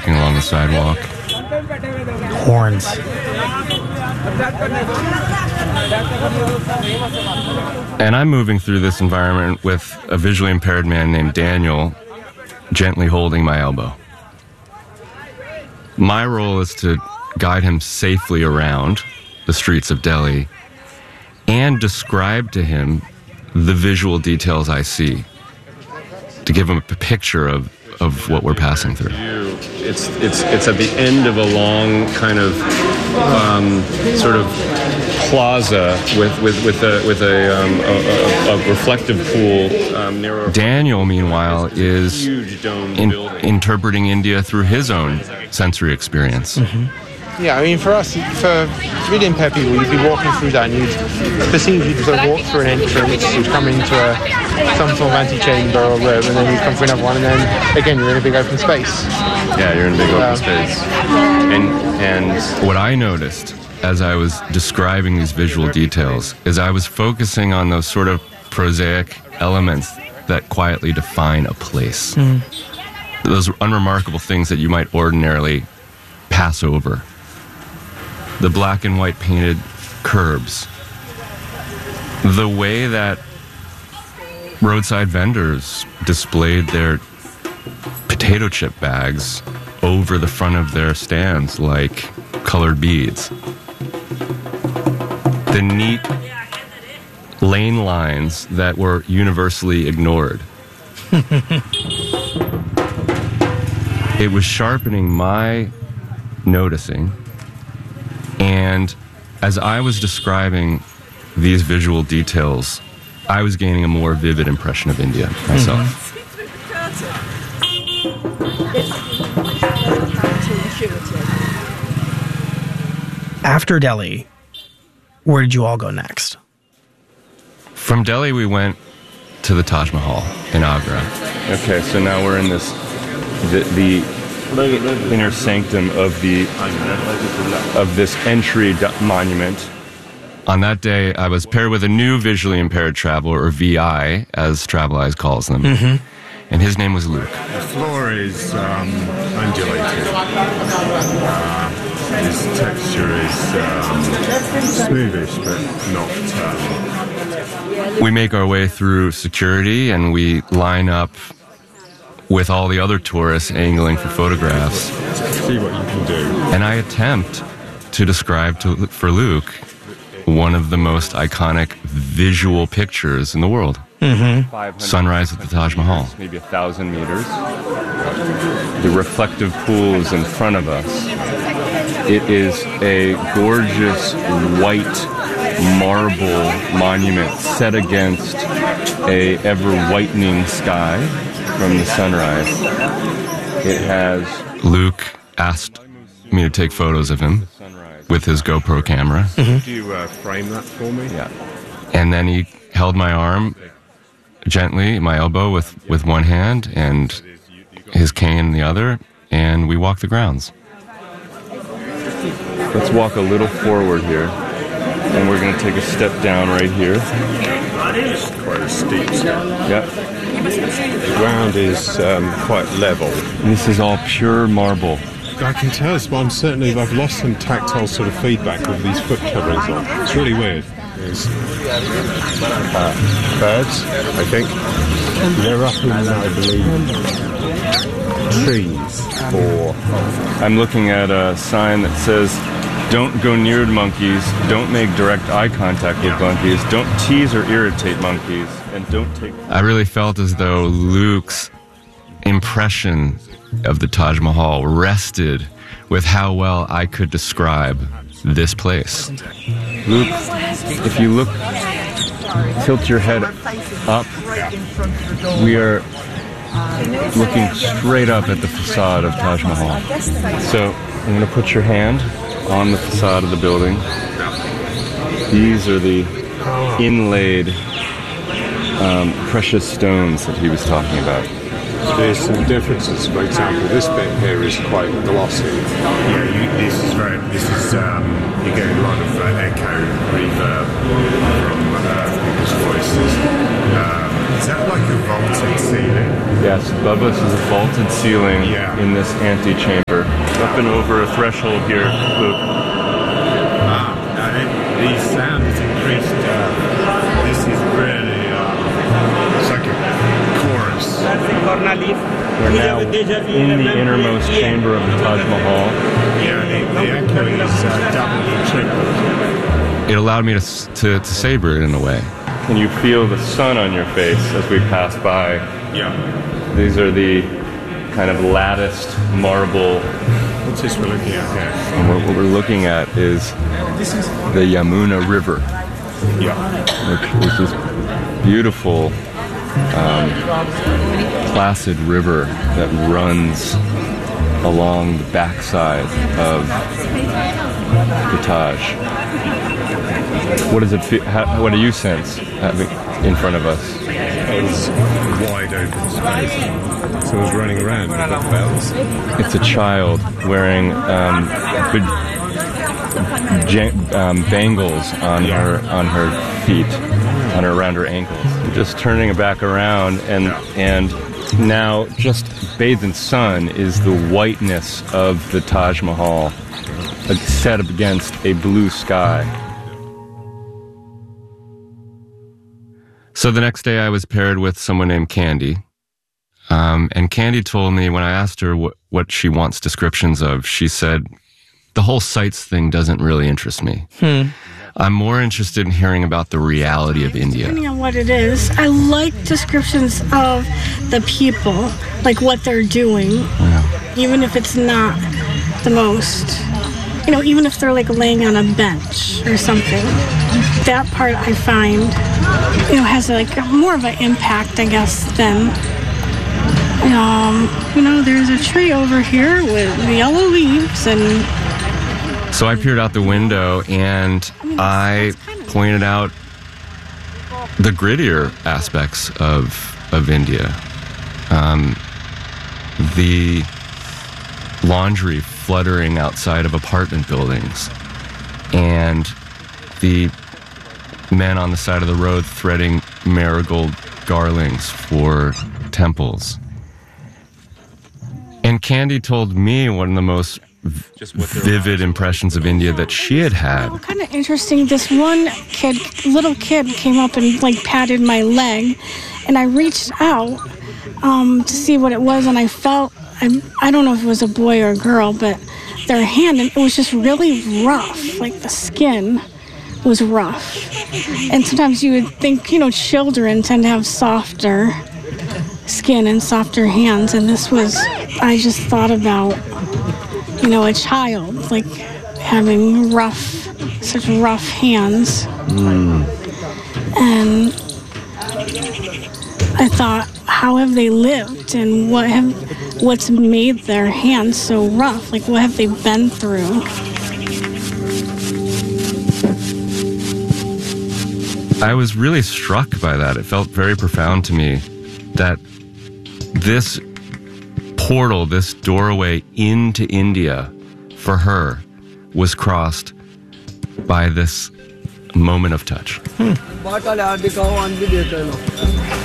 walking along the sidewalk. Horns. And I'm moving through this environment with a visually impaired man named Daniel gently holding my elbow. My role is to guide him safely around the streets of Delhi and describe to him the visual details I see, to give him a picture of what we're passing through. It's at the end of a long kind of sort of plaza with a reflective pool. Daniel, meanwhile, is interpreting India through his own sensory experience. Mm-hmm. Yeah, I mean, for us, for really impaired people, you'd be walking through that and you'd perceive you'd sort of walk through an entrance, you'd come into some sort of antechamber or room, and then you'd come through another one, and then, again, you're in a big open space. Yeah, you're in a big open space. And what I noticed as I was describing these visual details is I was focusing on those sort of prosaic elements that quietly define a place. Mm. Those unremarkable things that you might ordinarily pass over. The black and white painted curbs. The way that roadside vendors displayed their potato chip bags over the front of their stands like colored beads. The neat lane lines that were universally ignored. It was sharpening my noticing, and as I was describing these visual details, I was gaining a more vivid impression of India myself. After Delhi, where did you all go next? From Delhi, we went to the Taj Mahal in Agra. Okay, so now we're in the inner sanctum of this entry monument. On that day, I was paired with a new visually impaired traveler, or VI, as Travel Eyes calls them, and his name was Luke. The floor is undulated. His texture is smoothish, but not. We make our way through security, and we line up with all the other tourists angling for photographs. See what you can do. And I attempt to describe for Luke one of the most iconic visual pictures in the world. Mm-hmm. Sunrise at the Taj Mahal. Maybe 1,000 meters. The reflective pool is in front of us. It is a gorgeous white marble monument set against a ever-whitening sky from the sunrise. It has... Luke asked me to take photos of him with his GoPro camera. Mm-hmm. Do you frame that for me? Yeah. And then he held my arm gently, my elbow with one hand, and his cane in the other, and we walked the grounds. Let's walk a little forward here, and we're going to take a step down right here. It's quite a steep step. Yep. The ground is quite level. This is all pure marble. I can tell this, but I've lost some tactile sort of feedback with these foot coverings on. It's really weird. There's birds, I think. They're up in, I believe, trees. I'm looking at a sign that says, "Don't go near monkeys, don't make direct eye contact with monkeys, don't tease or irritate monkeys, and don't take..." I really felt as though Luke's impression of the Taj Mahal rested with how well I could describe this place. Luke, if you look, tilt your head up, we are looking straight up at the facade of Taj Mahal. So I'm going to put your hand on the facade of the building. These are the inlaid precious stones that he was talking about. There's some differences. For example, this bit here is quite glossy. Yeah, you get a lot of echo reverb from people's voices. Is that like a vaulted ceiling? Yes, above us is a vaulted ceiling in this antechamber. Up and over a threshold here, Luke. The sound is increased. This is really it's like a chorus. We're now in the innermost chamber of the Taj Mahal. Yeah, the echo is double and triple. It allowed me to savor it in a way. Can you feel the sun on your face as we pass by? Yeah. These are the kind of latticed marble. What's this we're looking at here? And what we're looking at is the Yamuna River. Yeah. Which is this beautiful, placid river that runs along the backside of the Taj. What does it feel? What do you sense having in front of us? It's wide open space. Someone's running around with the bells. It's a child wearing big bangles on her feet, around her ankles. Just turning it back around, and now just bathed in sun is the whiteness of the Taj Mahal, set up against a blue sky. So the next day I was paired with someone named Candy. And Candy told me, when I asked her what she wants descriptions of, she said, the whole sights thing doesn't really interest me. I'm more interested in hearing about the reality of India. Depending on what it is, I like descriptions of the people, like what they're doing, even if it's not the most, even if they're like laying on a bench or something. That part I find, has like more of an impact, I guess, than, there's a tree over here with yellow leaves and... So I peered out the window and I pointed out the grittier aspects of India. The laundry fluttering outside of apartment buildings, and the men on the side of the road threading marigold garlands for temples. And Candy told me one of the most vivid impressions of India that she had had. Oh, kind of interesting. This one little kid came up and patted my leg, and I reached out to see what it was, and I felt, I don't know if it was a boy or a girl, but their hand, and it was just really rough. Like the skin was rough. And sometimes you would think, children tend to have softer skin and softer hands, and this was, I just thought about, a child, having such rough hands. And I thought, how have they lived, and what's made their hands so rough? What have they been through? I was really struck by that. It felt very profound to me that this portal, this doorway into India for her was crossed by this moment of touch.